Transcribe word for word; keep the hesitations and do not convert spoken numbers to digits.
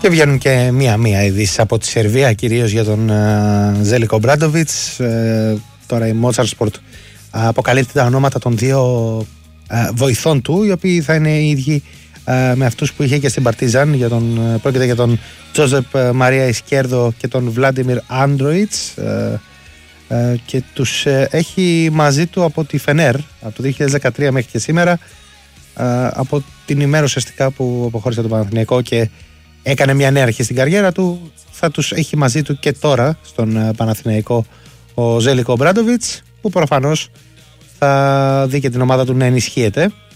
Και βγαίνουν και μία-μία ειδήσεις από τη Σερβία, κυρίως για τον uh, Ζέλικο Μπράντοβιτς. Uh, τώρα η Motorsport uh, αποκαλύπτει τα ονόματα των δύο uh, βοηθών του, οι οποίοι θα είναι οι ίδιοι uh, με αυτούς που είχε και στην Παρτίζαν. Για τον, uh, πρόκειται για τον Τζόζεπ Μαρία Ισκέρδο και τον Βλάντιμιρ Άντροιτς. Uh, uh, και τους uh, έχει μαζί του από τη Φενέρ από το δύο χιλιάδες δεκατρία μέχρι και σήμερα, uh, από την ημέρα ουσιαστικά που αποχώρησε τον Παναθηναϊκό και έκανε μια νέα αρχή στην καριέρα του. Θα τους έχει μαζί του και τώρα στον Παναθηναϊκό ο Ζέλικο Μπράντοβιτς, που προφανώς θα δει και την ομάδα του να ενισχύεται